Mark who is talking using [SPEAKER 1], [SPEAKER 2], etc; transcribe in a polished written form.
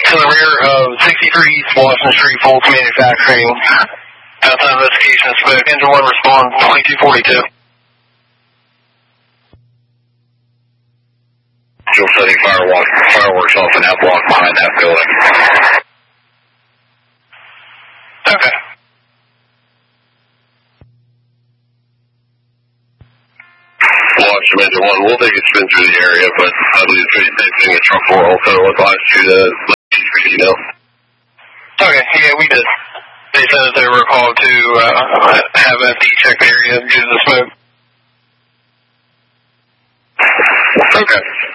[SPEAKER 1] to the rear of 63 East Washington Street, Fultz Manufacturing. Outside investigation, smoke. Engine 1 respond, 2242.
[SPEAKER 2] Still setting fireworks off an outblock behind that building.
[SPEAKER 1] Okay.
[SPEAKER 2] Washington Engine 1, we'll take a spin through the area, but I believe it's pretty safe thing at truck 4 also advised you to let you know.
[SPEAKER 1] Okay, yeah, we did. They said that they were called to have FD check the area due to the smoke.
[SPEAKER 2] Okay.